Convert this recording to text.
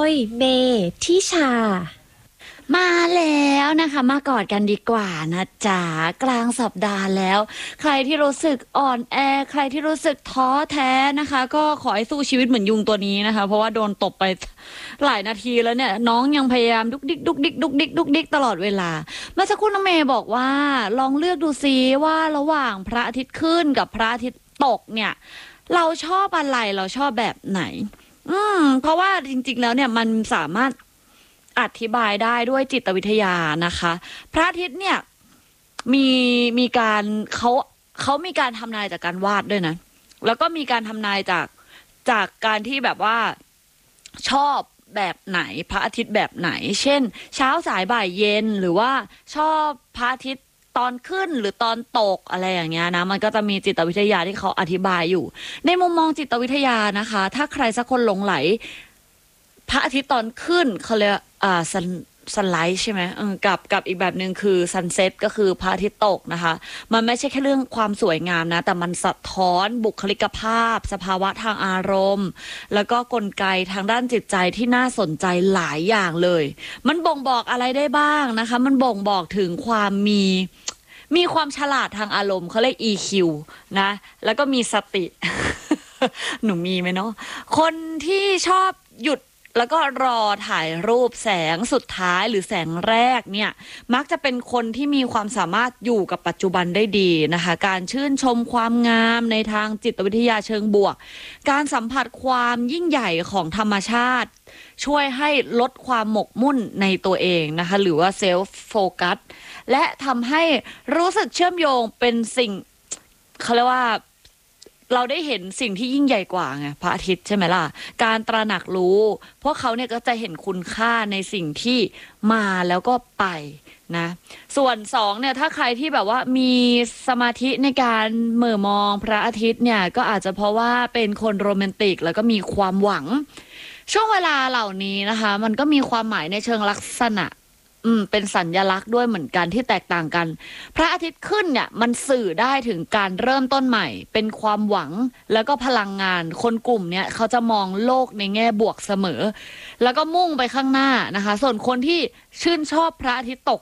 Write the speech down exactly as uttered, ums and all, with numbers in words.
ยเมทิชามาแล้วนะคะมากอดกันดีกว่านะจ๊ะกลางสัปดาห์แล้ว ใครที่รู้สึกอ่อนแอใครที่รู้สึกท้อแท้นะคะ ก็ขอให้สู้ชีวิตเหมือนยุงตัวนี้นะคะเพราะว่าโดนตบไปหลายนาทีแล้วเนี่ยน้องยังพยายามดุกดิกดุกดิกดุกดิกดุกดิกตลอดเวลาเมื่อสักครู่น้องเมย์บอกว่าลองเลือกดูซิว่าระหว่างพระอาทิตย์ขึ้นกับพระอาทิตย์ตกเนี่ยเราชอบอะไรเราชอบแบบไหนอืมเพราะว่าจริงๆแล้วเนี่ยมันสามารถอธิบายได้ด้วยจิตวิทยานะคะพระอาทิตย์เนี่ยมีมีการเขาเขามีการทำนายจากการวาดด้วยนะแล้วก็มีการทำนายจากจากการที่แบบว่าชอบแบบไหนพระอาทิตย์แบบไหนเช่นเช้าสายบ่ายเย็นหรือว่าชอบพระอาทิตย์ตอนขึ้นหรือตอนตกอะไรอย่างเงี้ยนะมันก็จะมีจิตวิทยาที่เขาอธิบายอยู่ในมุมมองจิตวิทยานะคะถ้าใครสักคนหลงไหลพระอาทิตย์ตอนขึ้นเขาเรียกอ่าซันซันไลท์ใช่ไหมเออกับกับอีกแบบหนึ่งคือซันเซ็ตก็คือพระอาทิตย์ตกนะคะมันไม่ใช่แค่เรื่องความสวยงามนะแต่มันสะท้อนบุคลิกภาพสภาวะทางอารมณ์แล้วก็กลไกทางด้านจิตใจที่น่าสนใจหลายอย่างเลยมันบ่งบอกอะไรได้บ้างนะคะมันบ่งบอกถึงความมีมีความฉลาดทางอารมณ์เขาเรียก อี คิว นะแล้วก็มีสติ หนูมีไหมเนาะคนที่ชอบหยุดแล้วก็รอถ่ายรูปแสงสุดท้ายหรือแสงแรกเนี่ยมักจะเป็นคนที่มีความสามารถอยู่กับปัจจุบันได้ดีนะคะการชื่นชมความงามในทางจิตวิทยาเชิงบวกการสัมผัสความยิ่งใหญ่ของธรรมชาติช่วยให้ลดความหมกมุ่นในตัวเองนะคะหรือว่าเซลฟ์โฟกัสและทำให้รู้สึกเชื่อมโยงเป็นสิ่งเขาเรียกว่าเราได้เห็นสิ่งที่ยิ่งใหญ่กว่าไงพระอาทิตย์ใช่ไหมล่ะการตระหนักรู้พวกเขาเนี่ยก็จะเห็นคุณค่าในสิ่งที่มาแล้วก็ไปนะส่วนสองเนี่ยถ้าใครที่แบบว่ามีสมาธิในการเหม่อมองพระอาทิตย์เนี่ยก็อาจจะเพราะว่าเป็นคนโรแมนติกแล้วก็มีความหวังช่วงเวลาเหล่านี้นะคะมันก็มีความหมายในเชิงลักษณะอืมเป็นสัญลักษณ์ด้วยเหมือนกันที่แตกต่างกันพระอาทิตย์ขึ้นเนี่ยมันสื่อได้ถึงการเริ่มต้นใหม่เป็นความหวังแล้วก็พลังงานคนกลุ่มเนี่ยเขาจะมองโลกในแง่บวกเสมอแล้วก็มุ่งไปข้างหน้านะคะส่วนคนที่ชื่นชอบพระอาทิตย์ตก